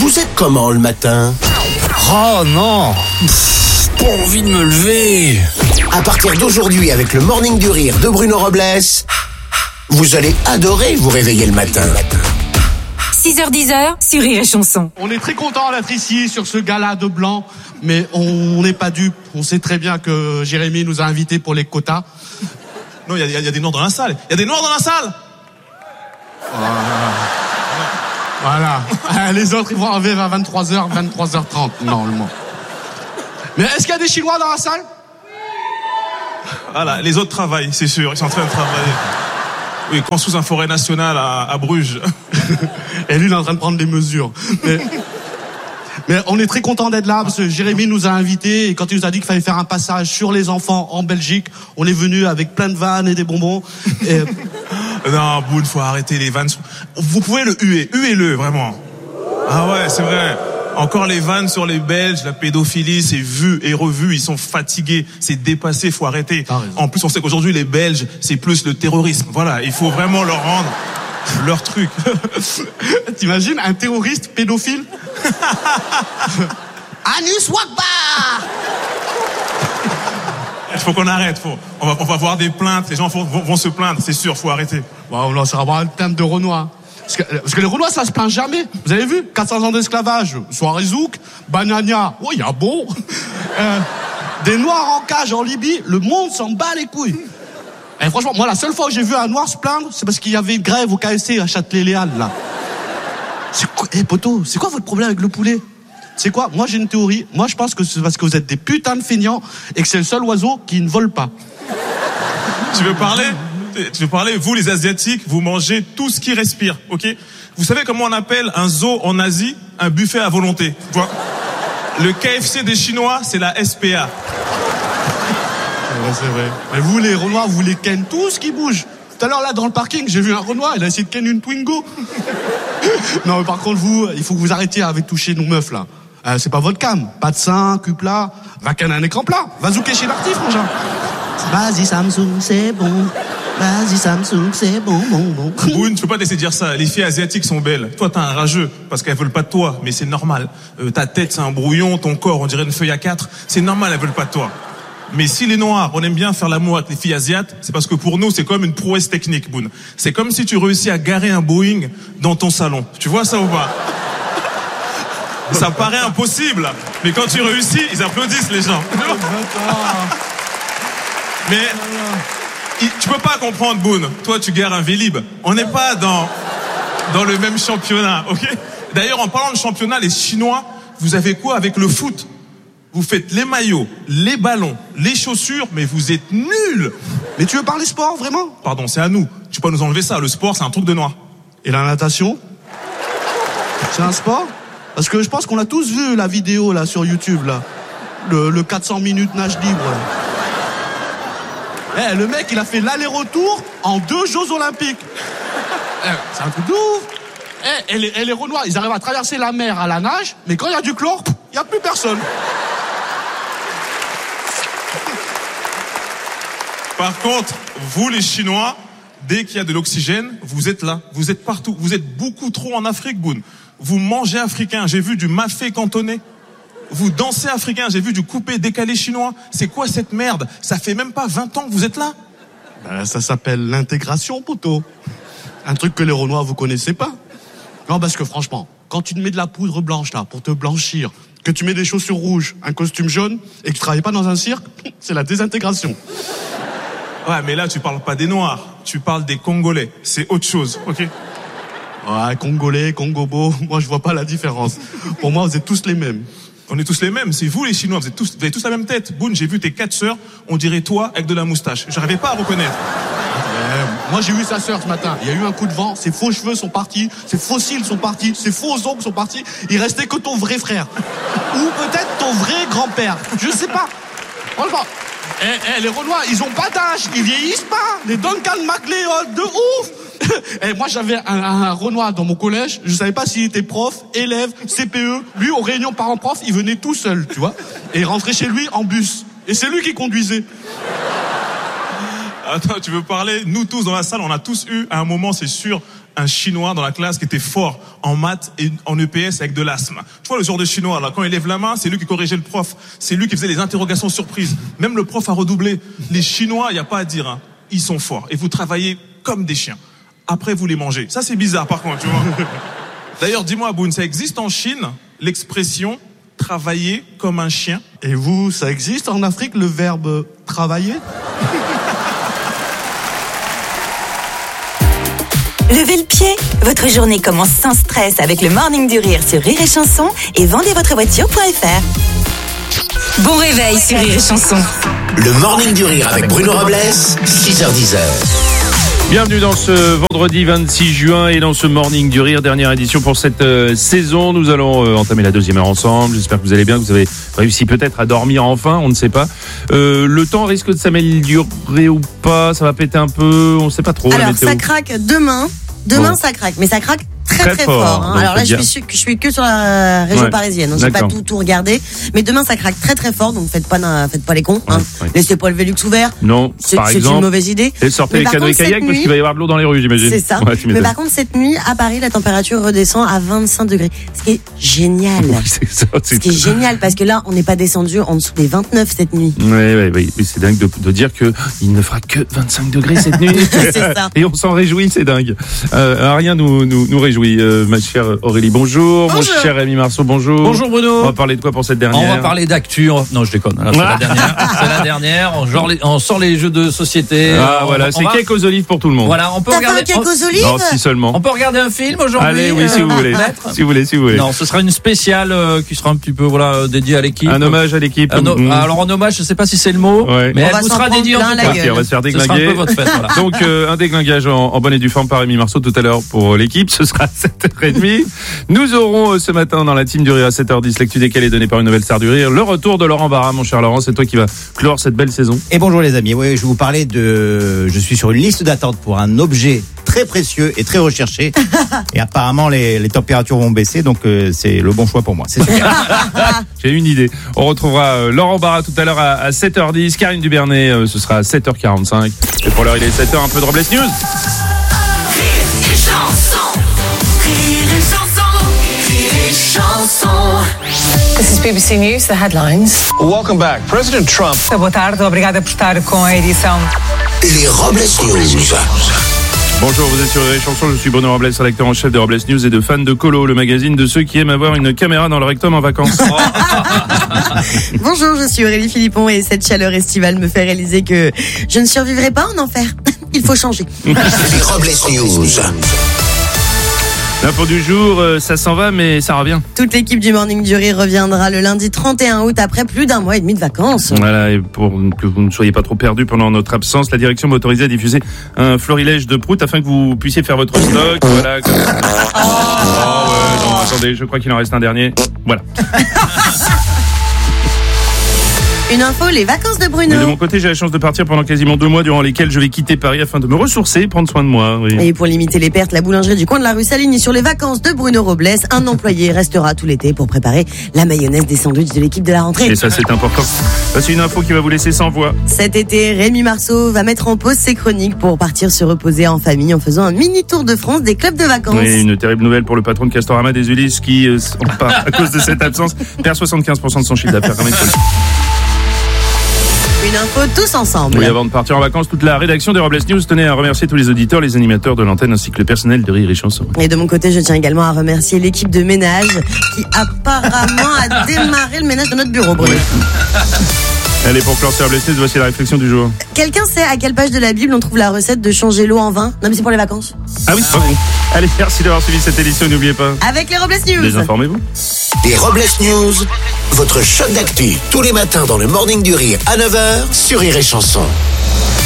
Vous êtes comment le matin? Oh non, pas envie de me lever. À partir d'aujourd'hui, avec le Morning du Rire de Bruno Robles, vous allez adorer vous réveiller le matin. 6h-10h sur Rire et Chanson. On est très content d'être ici sur ce gala de blanc, mais on n'est pas dupes. On sait très bien que Jérémy nous a invités pour les quotas. Non, il y a des noirs dans la salle. Il y a des noirs dans la salle. Voilà. Les autres, ils vont arriver à 23h, 23h30, normalement. Mais est-ce qu'il y a des Chinois dans la salle? Voilà, les autres travaillent, c'est sûr. Ils sont en train de travailler. Oui, construisent un forêt nationale à Bruges. Et lui, il est en train de prendre des mesures. Mais on est très content d'être là parce que Jérémy nous a invités et quand il nous a dit qu'il fallait faire un passage sur les enfants en Belgique, on est venu avec plein de vannes et des bonbons. Et... Non, Boone, faut arrêter les vannes. Vous pouvez le huer, huez-le, vraiment. Ah ouais, c'est vrai. Encore les vannes sur les Belges, la pédophilie, c'est vu et revu, ils sont fatigués, c'est dépassé, faut arrêter. En plus, on sait qu'aujourd'hui, les Belges, c'est plus le terrorisme. Voilà, il faut vraiment leur rendre leur truc. T'imagines un terroriste pédophile? Anus Wakbar! Il faut qu'on arrête, on va voir des plaintes, les gens vont se plaindre, c'est sûr, faut arrêter. Bon, là, ça va avoir un thème de Renoir. Parce que les Renois, ça se plaint jamais. Vous avez vu 400 ans d'esclavage, soirée zouk, banania, oh, il y a bon. Des Noirs en cage en Libye, le monde s'en bat les couilles. Et franchement, moi, la seule fois où j'ai vu un Noir se plaindre, c'est parce qu'il y avait une grève au KFC à Châtelet-Léal, là. Poto, c'est quoi votre problème avec le poulet? C'est quoi? Moi, j'ai une théorie. Moi, je pense que c'est parce que vous êtes des putains de feignants et que c'est le seul oiseau qui ne vole pas. Tu veux parler? Vous, les Asiatiques, vous mangez tout ce qui respire, ok? Vous savez comment on appelle un zoo en Asie? Un buffet à volonté. Tu vois? Le KFC des Chinois, c'est la SPA. C'est vrai. Mais vous, les Renois, vous les ken tout ce qui bouge. Tout à l'heure, là, dans le parking, j'ai vu un Renoir, il a essayé de ken une Twingo. Non, mais par contre, vous, il faut que vous arrêtiez avec toucher nos meufs, là. C'est pas votre cam. Pas de sein, cul plat. Va canner un écran plat. Va zouker chez l'artiste, mon genre. Vas-y, Samsung, c'est bon. Vas-y, Samsung, c'est bon, bon. Boone, tu peux pas te laisser dire ça. Les filles asiatiques sont belles. Toi, t'as un rageux, parce qu'elles veulent pas de toi. Mais c'est normal. Ta tête, c'est un brouillon. Ton corps, on dirait une feuille à 4. C'est normal, elles veulent pas de toi. Mais si les Noirs, on aime bien faire l'amour avec les filles asiates, c'est parce que pour nous, c'est comme une prouesse technique, Boone. C'est comme si tu réussis à garer un Boeing dans ton salon. Tu vois ça ou pas? Ça paraît impossible. Mais quand tu réussis, ils applaudissent, les gens. Mais tu peux pas comprendre, Boone. Toi, tu gares un Vélib. On n'est pas dans le même championnat, ok? D'ailleurs, en parlant de championnat, les Chinois, vous avez quoi avec le foot? Vous faites les maillots, les ballons, les chaussures, mais vous êtes nuls. Mais tu veux parler sport, vraiment? Pardon, c'est à nous. Tu peux pas nous enlever ça. Le sport, c'est un truc de noir. Et la natation? C'est un sport? Parce que je pense qu'on a tous vu la vidéo, là, sur YouTube, là. Le 400 minutes nage libre. Le mec, il a fait l'aller-retour en 2 Jeux Olympiques. C'est un truc de ouf. Et les Renois, ils arrivent à traverser la mer à la nage, mais quand il y a du chlore, il n'y a plus personne. Par contre, vous les Chinois, dès qu'il y a de l'oxygène, vous êtes là, vous êtes partout. Vous êtes beaucoup trop en Afrique, Boone. Vous mangez africain, j'ai vu du mafé cantonais. Vous dansez africain, j'ai vu du coupé décalé chinois. C'est quoi cette merde? Ça fait même pas 20 ans que vous êtes là. Ça s'appelle l'intégration, poto. Un truc que les Renois, vous connaissez pas. Non, parce que franchement, quand tu te mets de la poudre blanche, là, pour te blanchir, que tu mets des chaussures rouges, un costume jaune, et que tu travailles pas dans un cirque, c'est la désintégration. Ouais, mais là, tu parles pas des Noirs. Tu parles des Congolais. C'est autre chose, ok? Ouais, Congolais, Congobo, moi, je vois pas la différence. Pour moi, vous êtes tous les mêmes. On est tous les mêmes. C'est vous, les Chinois. Vous avez tous la même tête. Boone, j'ai vu tes 4 sœurs. On dirait toi avec de la moustache. J'arrivais pas à reconnaître. Moi, j'ai vu sa sœur ce matin. Il y a eu un coup de vent. Ses faux cheveux sont partis. Ses faux cils sont partis. Ses faux ongles sont partis. Il restait que ton vrai frère. Ou peut-être ton vrai grand-père. Je sais pas. Franchement. Les Renois, ils ont pas d'âge. Ils vieillissent pas. Les Duncan MacLeod, de ouf. Et moi, j'avais un Renoir dans mon collège. Je savais pas s'il était prof, élève, CPE. Lui, aux réunions parents-prof, il venait tout seul, tu vois. Et il rentrait chez lui en bus. Et c'est lui qui conduisait. Attends, tu veux parler? Nous tous dans la salle, on a tous eu, à un moment, c'est sûr, un Chinois dans la classe qui était fort en maths et en EPS avec de l'asthme. Tu vois le genre de Chinois, là, quand il lève la main, c'est lui qui corrigeait le prof. C'est lui qui faisait les interrogations surprises. Même le prof a redoublé. Les Chinois, il n'y a pas à dire, hein. Ils sont forts. Et vous travaillez comme des chiens. Après, vous les mangez. Ça, c'est bizarre, par contre, tu vois. D'ailleurs, dis-moi, Boone, ça existe en Chine, l'expression travailler comme un chien? Et vous, ça existe en Afrique, le verbe travailler? Levez le pied. Votre journée commence sans stress avec le Morning du Rire sur Rire et Chanson et vendezvotrevoiture.fr. Bon réveil sur Rire et Chanson. Le Morning du Rire avec Bruno Robles, 6h-10h. Bienvenue dans ce vendredi 26 juin et dans ce Morning du Rire, dernière édition pour cette saison. Nous allons entamer la deuxième heure ensemble. J'espère que vous allez bien, que vous avez réussi peut-être à dormir enfin, on ne sait pas. Le temps risque de s'améliorer ou pas, ça va péter un peu, on ne sait pas trop. Alors ça craque demain bon. Ça craque, mais ça craque très fort. Hein. Alors là, je suis que sur la région parisienne. Donc j'ai pas tout regardé. Mais demain, ça craque très fort. Donc faites pas les cons. Hein. Laissez pas le Velux ouvert. Non, c'est une mauvaise idée. Et sortez les canoës et kayaks parce qu'il va y avoir de l'eau dans les rues, j'imagine. C'est ça. Mais par contre, cette nuit, à Paris, la température redescend à 25 degrés. Ce qui est génial. Oui, c'est ça. Ce qui est génial parce que là, on n'est pas descendu en dessous des 29 cette nuit. Oui. C'est dingue de dire que il ne fera que 25 degrés cette nuit. C'est ça. Et on s'en réjouit, c'est dingue. Rien nous réjouit, ma chère Aurélie, bonjour. Mon cher Rémi Marceau, bonjour. Bonjour Bruno. On va parler de quoi pour cette dernière? On va parler d'actu. Non, je déconne. Alors, c'est la dernière. On sort les jeux de société. C'est cake aux olives pour tout le monde. Voilà, on peut regarder. T'as fait un cake aux olives? Non, si seulement. On peut regarder un film aujourd'hui. Allez, oui, si vous voulez. Si vous voulez. Non, ce sera une spéciale qui sera un petit peu dédiée à l'équipe. Un hommage à l'équipe. Alors en hommage, je sais pas si c'est le mot, mais elle vous sera dédiée en tout cas. On va se faire déglinguer. Ce sera un peu votre fête, voilà. Donc un déglingage en bonne et due forme par Rémi Marceau tout à l'heure pour l'équipe. Ce sera à 7h30. Nous aurons ce matin dans la team du Rire à 7h10 l'actu décalée donnée par une nouvelle star du Rire. Le retour de Laurent Barra, mon cher Laurent, c'est toi qui vas clore cette belle saison. Et bonjour les amis, oui, je vais vous parler je suis sur une liste d'attente pour un objet très précieux et très recherché. Et apparemment les températures vont baisser, donc c'est le bon choix pour moi. C'est super. J'ai une idée. On retrouvera Laurent Barra tout à l'heure à 7h10. Karine Dubernet, ce sera à 7h45. Et pour l'heure, il est 7h, un peu de Robles News. This is BBC News, the headlines. Welcome back. President Trump. Boa tarde, obrigada por estar com a edição. Les Robles News. Bonjour, vous êtes sur les chansons, je suis Bruno Robles, rédacteur en chef de Robles News et de Fans de Colo, le magazine de ceux qui aiment avoir une caméra dans le rectum en vacances. Bonjour, je suis Aurélie Philippon et cette chaleur estivale me fait réaliser que je ne survivrai pas en enfer. Il faut changer. Les Robles News. L'info du jour, ça s'en va mais ça revient. Toute l'équipe du Morning du Rire reviendra le lundi 31 août après plus d'un mois et demi de vacances. Voilà, et pour que vous ne soyez pas trop perdus pendant notre absence, la direction m'a autorisé à diffuser un florilège de prout afin que vous puissiez faire votre stock. Voilà. Non, attendez, je crois qu'il en reste un dernier. Voilà. Une info, les vacances de Bruno. Mais de mon côté, j'ai la chance de partir pendant quasiment 2 mois durant lesquels je vais quitter Paris afin de me ressourcer, prendre soin de moi. Oui. Et pour limiter les pertes, la boulangerie du coin de la rue s'aligne sur les vacances de Bruno Robles. Un employé restera tout l'été pour préparer la mayonnaise des sandwichs de l'équipe de la rentrée. Et ça, c'est important. C'est une info qui va vous laisser sans voix. Cet été, Rémi Marceau va mettre en pause ses chroniques pour partir se reposer en famille en faisant un mini tour de France des clubs de vacances. Oui, une terrible nouvelle pour le patron de Castorama des Ulysses qui, à cause de cette absence, perd 75% de son chiffre d'affaires. Une info tous ensemble. Oui, avant de partir en vacances, toute la rédaction des Robles News tenait à remercier tous les auditeurs, les animateurs de l'antenne ainsi que le personnel de Rire et Chanson. Et de mon côté, je tiens également à remercier l'équipe de ménage qui apparemment a démarré le ménage de notre bureau, Bruno. Oui. Allez, pour clore ces Robles News, voici la réflexion du jour. Quelqu'un sait à quelle page de la Bible on trouve la recette de changer l'eau en vin? Non mais c'est pour les vacances. Ah oui, c'est bon. Allez, merci d'avoir suivi cette édition, n'oubliez pas. Avec les Robles News. Désinformez-vous. Les Robles News, votre choc d'actu, tous les matins dans le Morning du Rire à 9h sur Rire et Chanson.